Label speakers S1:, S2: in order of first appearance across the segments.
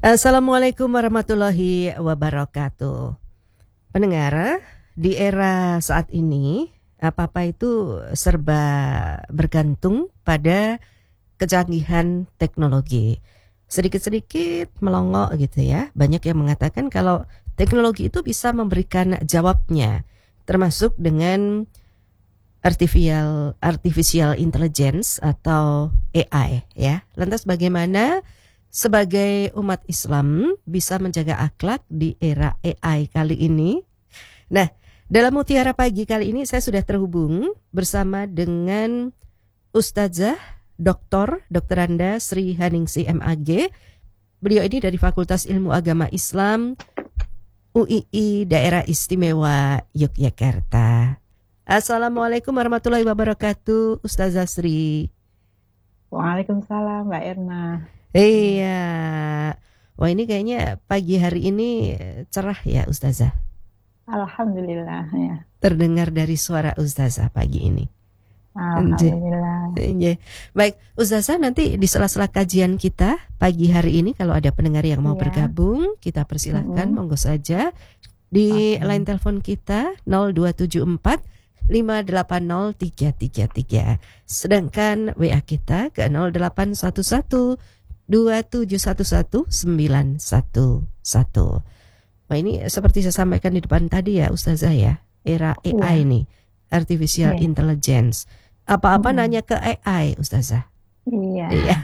S1: Assalamualaikum warahmatullahi wabarakatuh. Pendengar, di era saat ini apa-apa itu serba bergantung pada kecanggihan teknologi. Sedikit-sedikit melongo gitu ya. Banyak yang mengatakan kalau teknologi itu bisa memberikan jawabnya, termasuk dengan artificial intelligence atau AI ya. Lantas bagaimana sebagai umat Islam bisa menjaga akhlak di era AI kali ini? Nah, dalam Mutiara Pagi kali ini saya sudah terhubung bersama dengan Ustazah Dr. Anda Sri Haningsi MAG. Beliau ini dari Fakultas Ilmu Agama Islam UII Daerah Istimewa Yogyakarta. Assalamualaikum warahmatullahi wabarakatuh, Ustazah Sri.
S2: Waalaikumsalam, Mbak Erna.
S1: Iya. Wah, ini kayaknya pagi hari ini cerah ya, Ustazah.
S2: Alhamdulillah ya.
S1: Terdengar dari suara Ustazah pagi ini.
S2: Alhamdulillah.
S1: Baik, Ustazah, nanti di sela-sela kajian kita pagi hari ini kalau ada pendengar yang mau bergabung, kita persilahkan, monggo saja. Di line telepon kita 0274 580 333. Sedangkan WA kita ke 0811 2711 911. Nah, ini seperti saya sampaikan di depan tadi ya, Ustazah ya, era AI nih, artificial intelligence. Apa-apa nanya ke AI, Ustazah.
S2: Iya.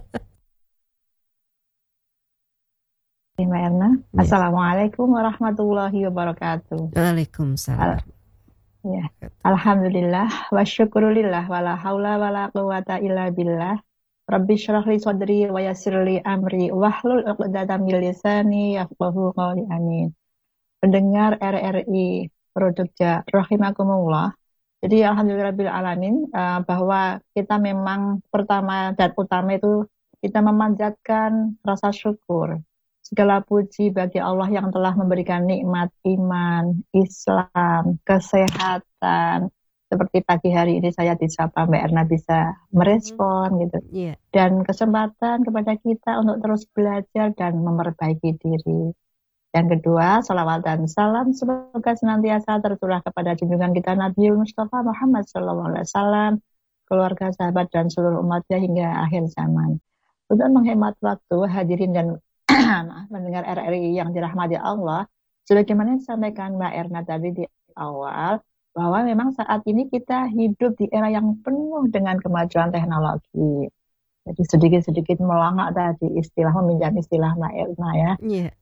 S2: Mbak Erna. Assalamualaikum warahmatullahi wabarakatuh.
S1: Waalaikumsalam.
S2: Ya. Alhamdulillah wa syukurillah wala haula wala quwata illa billah. Rabbi syrah li sadri wa yassir li amri wahlul 'uqdatam min lisani yafqahu qawli. Amin. Pendengar RRI Produkja rahimakumullah. Jadi alhamdulillahirabbil alamin, bahwa kita memang pertama dan utama itu kita memanjatkan rasa syukur. Segala puji bagi Allah yang telah memberikan nikmat iman, Islam, kesehatan. Seperti pagi hari ini saya disapa Mbak Erna bisa merespon gitu. Dan kesempatan kepada kita untuk terus belajar dan memperbaiki diri. Yang kedua, salawat dan salam semoga senantiasa tercurah kepada junjungan kita Nabi Mustafa Muhammad SAW, keluarga, sahabat, dan seluruh umatnya hingga akhir zaman. Untuk menghemat waktu, hadirin dan mendengar RRI yang dirahmati Allah, sebagaimana yang disampaikan Mbak Erna tadi di awal, bahwa memang saat ini kita hidup di era yang penuh dengan kemajuan teknologi. Jadi sedikit-sedikit melangak tadi meminjam istilah Mbak Erna ya.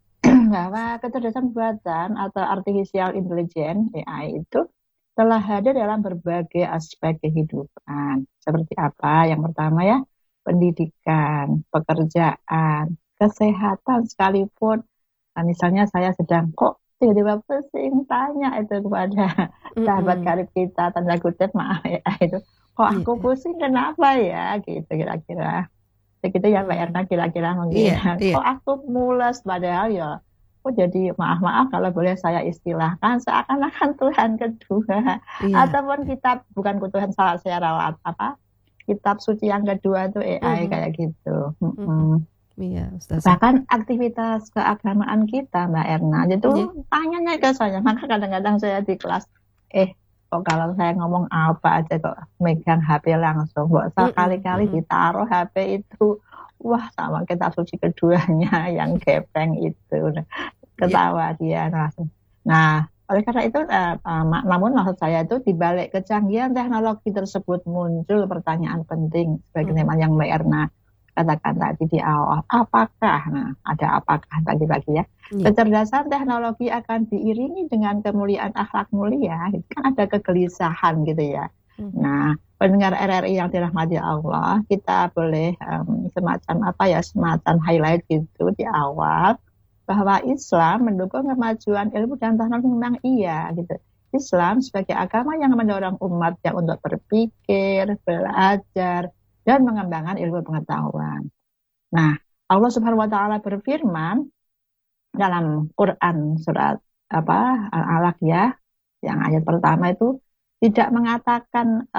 S2: Bahwa kecerdasan buatan atau artificial intelligence AI itu telah hadir dalam berbagai aspek kehidupan. Seperti apa? Yang pertama ya, pendidikan, pekerjaan, kesehatan sekalipun. Nah, misalnya saya sedang kok tiba-tiba pusing, tanya itu kepada sahabat karib kita, tanda kutip maaf ya itu, kok aku pusing kenapa ya, gitu kira-kira. Begitu ya Mbak Erna kira-kira mungkin. Kok aku mules, padahal ya kok jadi maaf kalau boleh saya istilahkan seakan-akan Tuhan kedua. Ataupun kitab, bukan Tuhan salah saya rawat kitab suci yang kedua itu AI kayak gitu. Bahkan aktivitas keagamaan kita Mbak Erna itu tanyanya ke saya. Maka kadang-kadang saya di kelas kok kalau saya ngomong apa aja kok megang HP langsung. Kok sekali-kali ditaruh HP itu, wah sama kitab suci keduanya yang gepeng itu. Ketawa dia langsung. Nah, oleh karena itu, namun maksud saya itu dibalik kecanggihan teknologi tersebut muncul pertanyaan penting sebagaimana yang Mbak Erna katakan tadi di awal. Apakah, ada apakah tadi ya, kecerdasan teknologi akan diiringi dengan kemuliaan akhlak mulia? Itu kan ada kegelisahan gitu ya. Nah, pendengar RRI yang dirahmati Allah, kita boleh semacam highlight gitu di awal, bahwa Islam mendukung kemajuan ilmu dan teknologi memang iya gitu. Islam sebagai agama yang mendorong umatnya untuk berpikir, belajar, dan mengembangkan ilmu pengetahuan. Nah, Allah Subhanahu wa taala berfirman dalam Quran surat Al-Alaq ya, yang ayat pertama itu tidak mengatakan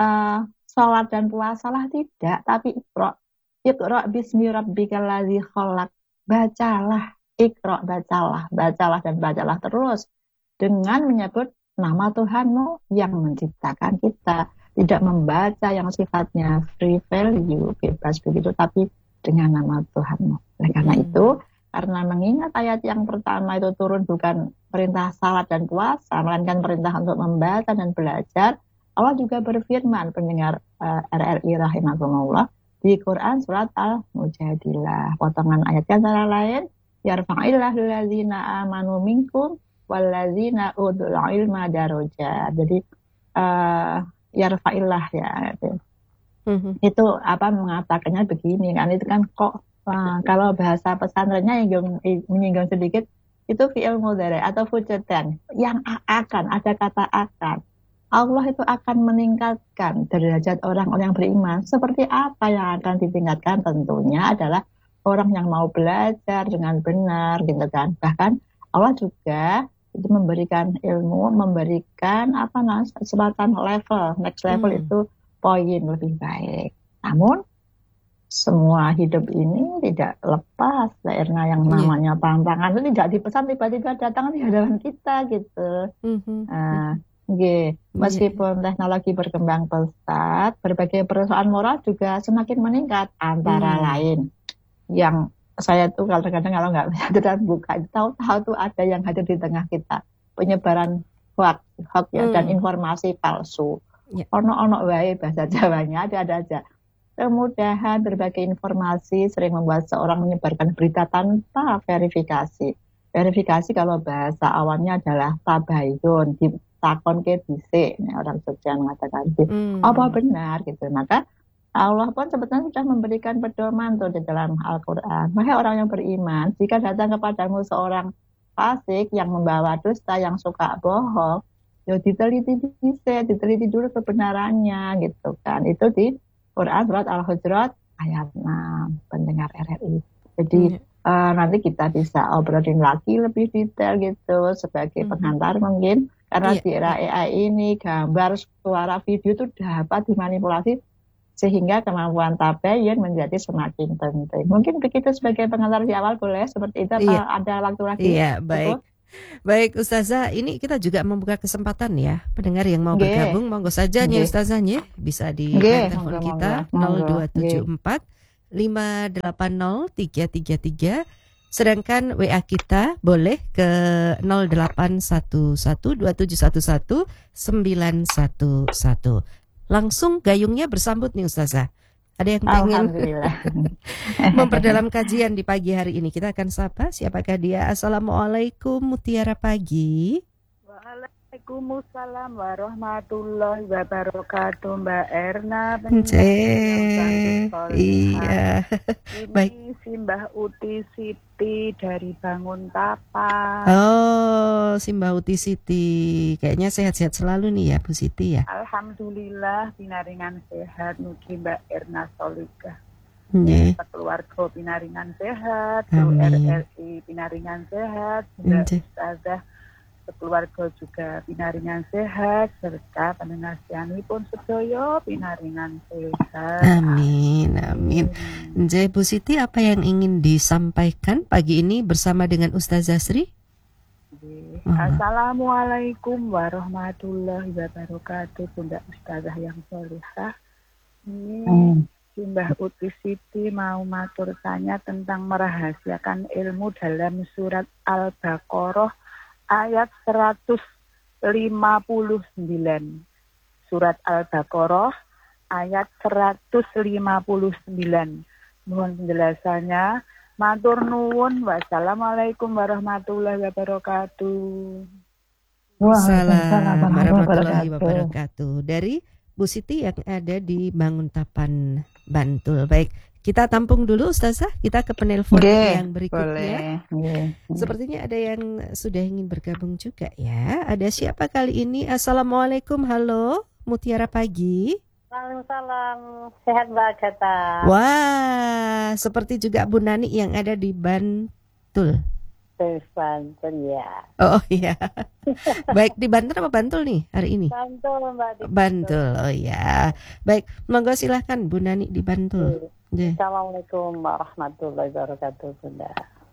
S2: sholat dan puasalah, tidak, tapi Iqra bismi rabbikal ladzi khalaq bacalah, Iqra, bacalah dan bacalah terus dengan menyebut nama Tuhanmu yang menciptakan kita. Tidak membaca yang sifatnya free value, bebas begitu, tapi dengan nama Tuhanmu. Oleh karena itu, karena mengingat ayat yang pertama itu turun bukan perintah salat dan puasa, melainkan perintah untuk membaca dan belajar, Allah juga berfirman, pendengar RRI rahimahumullah, di Quran surat Al-Mujadilah. Potongan ayatnya antara lain, yarfa'illahul ladzina amanu minkum walladzina utul ilma darajat. Jadi yarfa'illah ya. Itu mengatakannya begini kan, itu kan kok kalau bahasa pesantrennya yang menyinggung sedikit itu fi'il mudhari atau fujudan yang akan, ada kata akan. Allah itu akan meningkatkan derajat orang-orang yang beriman. Seperti apa yang akan ditingkatkan? Tentunya adalah orang yang mau belajar dengan benar gitu kan. Bahkan Allah juga itu memberikan ilmu, memberikan semacam level, next level itu poin lebih baik. Namun semua hidup ini tidak lepas karena yang namanya tantangan itu tidak dipesan tiba-tiba datang di hadapan kita gitu. Meskipun teknologi berkembang pesat, berbagai persoalan moral juga semakin meningkat. Antara lain, yang saya tuh kadang-kadang kalau nggak bisa buka, tahu-tahu tuh ada yang hadir di tengah kita, penyebaran hoax ya, dan informasi palsu. Ono-ono wae bahasa Jawanya ada aja. Kemudahan berbagai informasi sering membuat seorang menyebarkan berita tanpa verifikasi. Verifikasi kalau bahasa awalnya adalah tabayun, takon ke dhisik, orang Jogja mengatakan apa benar gitu. Maka Allah pun sebetulnya sudah memberikan pedoman tuh di dalam Al-Quran. Wahai orang yang beriman, jika datang kepadamu seorang fasik yang membawa dusta, yang suka bohong, ya diteliti dulu kebenarannya gitu kan. Itu di Quran surat Al-Hujurat ayat 6, pendengar RRI. Jadi nanti kita bisa obrolin lagi lebih detail gitu sebagai pengantar mungkin. Karena di era AI ini gambar, suara, video itu dapat dimanipulasi sehingga kemampuan tabayun menjadi semakin penting. Mungkin begitu sebagai pengantar di awal, boleh seperti itu apa ada waktu lagi?
S1: Iya, baik. Baik Ustazah, ini kita juga membuka kesempatan ya, pendengar yang mau bergabung monggo saja nih Ustazahnya bisa di telepon kita 0274 580 333. Sedangkan WA kita boleh ke 08112711 911. Langsung gayungnya bersambut nih Ustazah. Ada yang pengen memperdalam kajian di pagi hari ini. Kita akan sapa siapakah dia. Assalamualaikum Mutiara Pagi.
S3: Waalaikumsalam warahmatullahi wabarakatuh, Mbak Erna.
S1: Iya. Baik.
S3: Ini si Mbah Uti Siti dari Banguntapan.
S1: Oh, si Mbah Uti Siti. Kayaknya sehat-sehat selalu nih ya Bu Siti ya.
S3: Alhamdulillah pinaringan sehat mugi Mbak Erna Solika. Keluarga pinaringan sehat, RRI pinaringan sehat, Mbak Ustazah keluarga juga pinaringan sehat serta pendengar pun sedaya pinaringan sehat.
S1: Amin, amin. Jadi Bu Siti, apa yang ingin disampaikan pagi ini bersama dengan Ustazah Sri?
S3: Assalamualaikum warahmatullahi wabarakatuh, Bunda Ustazah yang solihah. Mbah Uti Siti mau matur tanya tentang merahasiakan ilmu dalam surat Al-Baqarah ayat 159. Surat Al-Baqarah ayat 159. Mohon penjelasannya. Matur nuwun. Wassalamualaikum warahmatullahi wabarakatuh.
S1: Waalaikumsalam warahmatullahi wabarakatuh. Dari Bu Siti yang ada di Banguntapan, Bantul. Baik, kita tampung dulu Ustazah, kita ke penelpon yang berikutnya. Sepertinya ada yang sudah ingin bergabung juga ya. Ada siapa kali ini? Assalamualaikum, halo Mutiara Pagi.
S4: Waalaikumsalam, sehat Mbak Agatha.
S1: Wah, seperti juga Bu Nani yang ada di Bantul.
S4: Bantul ya.
S1: Oh iya. Baik, di Bantul apa Bantul nih hari ini?
S4: Bantul Mbak.
S1: Bantul, oh ya. Baik, monggo silahkan Bu Nani di Bantul.
S4: Assalamualaikum warahmatullahi wabarakatuh Bunda.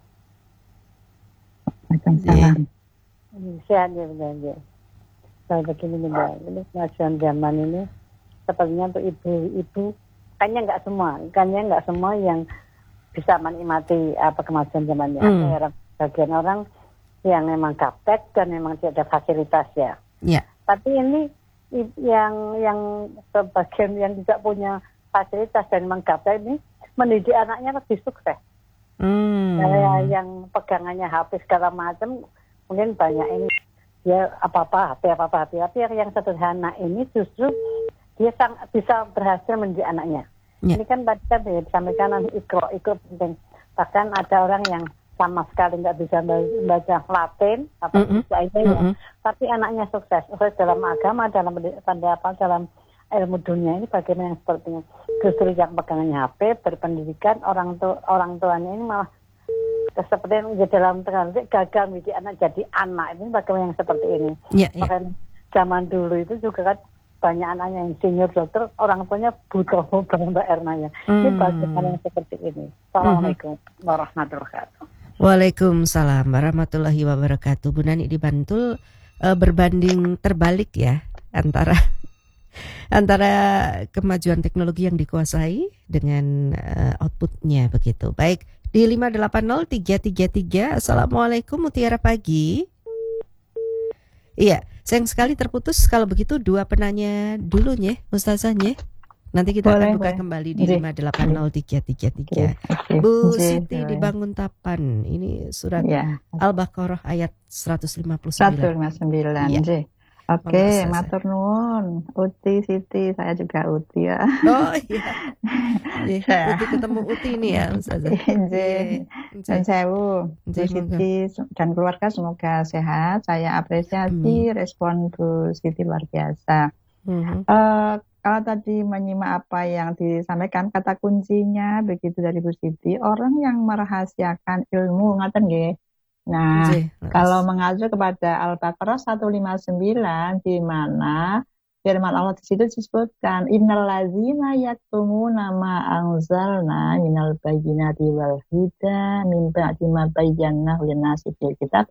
S2: Waalaikumsalam.
S4: Sehat ya Bunda ya. Saya begini Bunda, ini kemajuan zaman ini sepertinya untuk ibu-ibu, kayaknya nggak semua yang bisa menikmati kemajuan zamannya. Ada bagian orang yang memang gaptek dan memang tidak ada fasilitas ya.
S1: Ya.
S4: Tapi ini yang sebagian yang tidak punya fasilitas dan memang gaptek ini mendidik anaknya lebih sukses. Yang pegangannya HP segala macam mungkin banyak ini dia apa-apa HP, tapi yang sederhana ini justru dia bisa berhasil mendidik anaknya. Ini kan tadi kan disampaikan ikro penting. Bahkan ada orang yang sama sekali nggak bisa membaca Latin tapi anaknya sukses dalam agama, dalam ilmu dunia ini bagaimana yang sepertinya justru yang pegangannya HP berpendidikan orang tuanya ini malah seperti yang dalam tengah gagal mendidik anak jadi anak ini bagaimana yang seperti ini. Makanya zaman dulu itu juga kan banyak anaknya yang senior dokter, orang tuanya butuh Mbak Erna ya. Ini bagaimana yang seperti ini. Assalamualaikum warahmatullahi wabarakatuh.
S1: Waalaikumsalam warahmatullahi wabarakatuh. Bu Nani di Bantul berbanding terbalik ya antara kemajuan teknologi yang dikuasai dengan outputnya begitu. Baik, di 580-333. Assalamualaikum, Mutiara Pagi. Iya, sayang sekali terputus. Kalau begitu dua penanya dulu ya Ustazahnya. Nanti kita akan buka kembali di 580-333. Bu Siti di Banguntapan. Ini surat Al-Baqarah ayat 159.
S2: Ya. Oke, matur nuwun. Uti Siti, saya juga Uti ya.
S1: Oh iya. Uti ketemu Uti ini ya Ustazah.
S2: Dan sewu, Bu Siti dan keluarga semoga sehat. Saya apresiasi respon Bu Siti luar biasa. Kalau tadi menyimak apa yang disampaikan, kata kuncinya begitu dari Bu Siti, orang yang merahasiakan ilmu, ngaten nggih. Nah, kalau mengacu kepada Al-Baqarah 159 di mana firman Allah di situ disebutkan innallazina yaktumuna ma anzalna minal bayyinati wal huda min ba'di ma bayyanahu lin-nasi fil kitab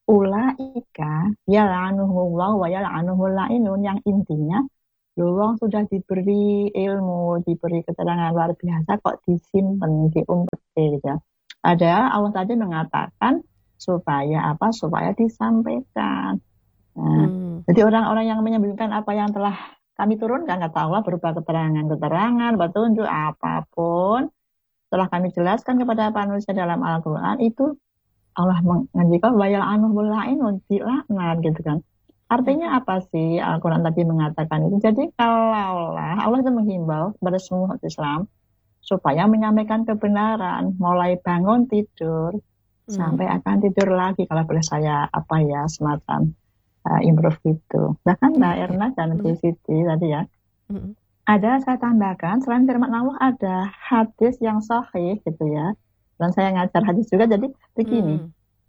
S2: ulaika yal'anuhumullahu wa yal'anuhul la'inun, yang intinya wong sudah diberi ilmu, diberi keterangan luar biasa kok disimpan, diumpet gitu. Ada Allah tadi mengatakan supaya disampaikan. Jadi orang-orang yang menyembunyikan apa yang telah kami turunkan, kata Allah, berupa keterangan, petunjuk apapun telah kami jelaskan kepada manusia dalam Al-Quran, itu Allah mengajikan wayal anuhul la'inun, dilaknat gitu kan. Artinya apa sih Al-Quran tadi mengatakan itu? Jadi kalaulah Allah itu menghimbau kepada semua umat Islam supaya menyampaikan kebenaran, mulai bangun tidur sampai akan tidur lagi, kalau boleh saya semacam improve gitu. Bahkan Mbak Erna dan Bu Siti tadi ya, ada saya tambahkan selain firman Allah ada hadis yang sahih gitu ya, dan saya ngajar hadis juga. Jadi begini,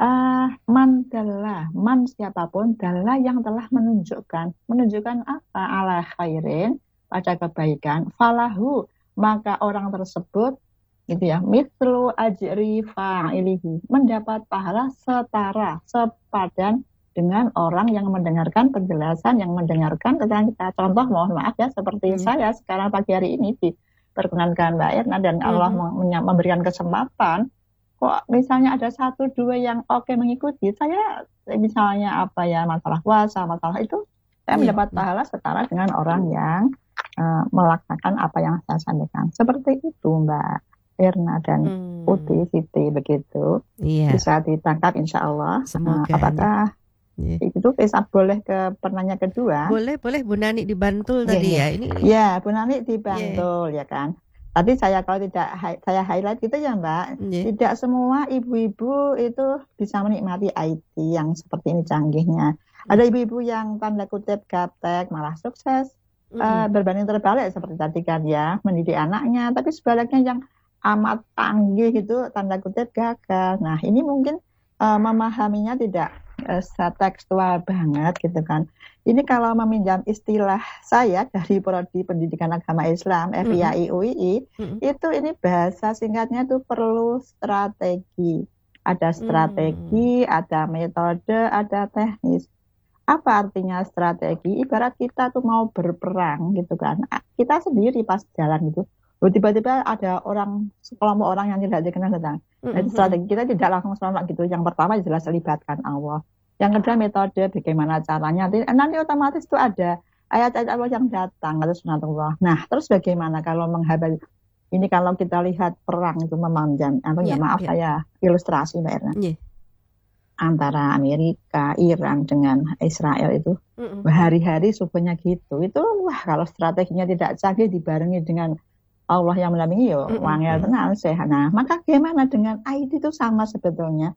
S2: man siapapun dalla yang telah menunjukkan apa, ala khairin, pada kebaikan, falahu, maka orang tersebut gitu ya, mithlu ajri fa'ilihi, mendapat pahala setara, sepadan dengan orang yang mendengarkan penjelasan, yang mendengarkan keterangan kita. Contoh, mohon maaf ya, seperti saya sekarang pagi hari ini diperkenankan Mbak Erna dan Allah memberikan kesempatan, kok misalnya ada 1-2 yang oke mengikuti, saya misalnya masalah puasa, masalah itu, saya mendapat pahala setara dengan orang yang melaksanakan apa yang saya sampaikan. Seperti itu Mbak Erna dan Uti Siti, begitu. Bisa ditangkap insya Allah. Apakah itu bisa boleh ke pertanyaan kedua?
S1: Boleh Bu Nani di Bantul tadi ya. Ini
S2: ya, Bu Nani di Bantul ya kan. Tadi saya kalau tidak saya highlight gitu ya Mbak, tidak semua ibu-ibu itu bisa menikmati IT yang seperti ini canggihnya. Ada ibu-ibu yang tanda kutip gaptek malah sukses, berbanding terbalik seperti tadi kan ya, mendidik anaknya, tapi sebaliknya yang amat canggih gitu tanda kutip gagal. Nah ini mungkin memahaminya tidak tekstual banget gitu kan. Ini kalau meminjam istilah saya dari Prodi Pendidikan Agama Islam FIAI UII, itu ini bahasa singkatnya itu perlu strategi. Ada strategi, ada metode, ada teknis. Apa artinya strategi? Ibarat kita tuh mau berperang gitu kan. Kita sendiri pas jalan gitu. Tiba-tiba ada sekelompok orang yang tidak dikenal datang. Nah, strategi kita tidak langsung selamat gitu. Yang pertama jelas libatkan Allah. Yang kedua metode, bagaimana caranya. Nanti otomatis itu ada ayat-ayat Allah yang datang atau sunatullah. Nah, terus bagaimana kalau menghabari? Ini kalau kita lihat perang itu memanjang, saya ilustrasi Mbak Erna. Antara Amerika, Iran dengan Israel itu hari-hari subuhnya gitu. Itu kalau strateginya tidak canggih dibarengi dengan Allah yang mendampingi wangel tenang sehat. Nah, maka gimana dengan IT itu sama sebetulnya.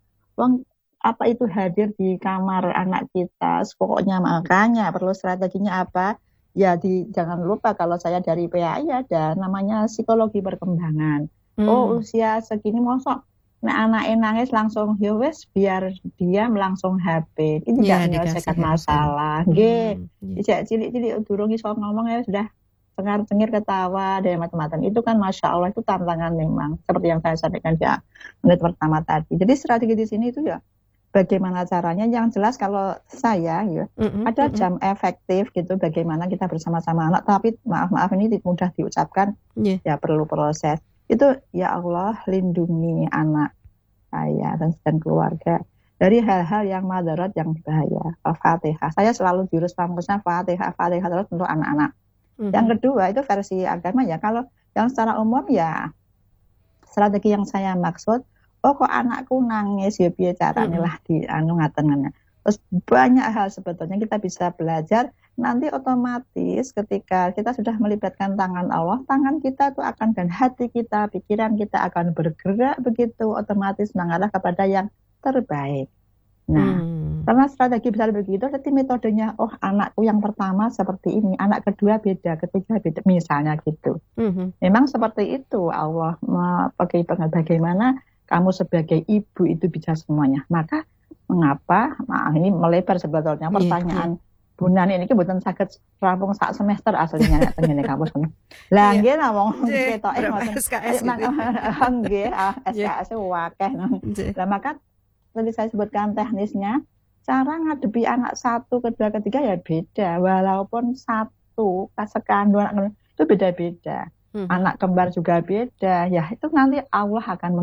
S2: Apa itu hadir di kamar anak kita, pokoknya makanya perlu strateginya apa? Ya jangan lupa kalau saya dari PAI ada namanya psikologi perkembangan. Usia segini mosok anak nangis langsung wes biar dia langsung HP. Ini tidak menyelesaikan masalah. Sejak cilik-cilik durung iso ngomong ya sudah cengar-cengir ketawa dan macam-macam. Itu kan masya Allah itu tantangan memang seperti yang saya sampaikan di menit pertama tadi. Jadi strategi di sini itu ya bagaimana caranya, yang jelas kalau saya ada jam efektif gitu, bagaimana kita bersama-sama anak, tapi maaf ini mudah diucapkan, ya perlu proses. Itu ya Allah lindungi anak saya dan keluarga dari hal-hal yang madarat yang bahaya. Al-Fatihah. Saya selalu jurus pamusnya Fatihah terus untuk anak-anak. Yang kedua itu versi agama ya, kalau yang secara umum ya strategi yang saya maksud, kok anakku nangis ya piye carane lah di ngaten. Terus banyak hal sebetulnya kita bisa belajar. Nanti otomatis ketika kita sudah melibatkan tangan Allah, tangan kita itu akan dan hati kita, pikiran kita akan bergerak begitu otomatis mengarah kepada yang terbaik. Nah, karena strategi besar begitu, nanti metodenya anakku yang pertama seperti ini, anak kedua beda, ketiga beda, misalnya gitu. Memang seperti itu Allah bagaimana kamu sebagai ibu itu bisa semuanya. Maka mengapa? Ini melebar sebetulnya pertanyaan Bu Nani ini bukan sakit rampung sak semester aslinya tengene kampus. Lah nggih ngomong ketoke ngoten. SKS nggih, SKS wakeh. Lah maka tadi saya sebutkan teknisnya, cara ngadepi anak satu, kedua, ketiga ya beda. Walaupun satu sekandung anak itu beda-beda. Anak kembar juga beda. Ya itu nanti Allah akan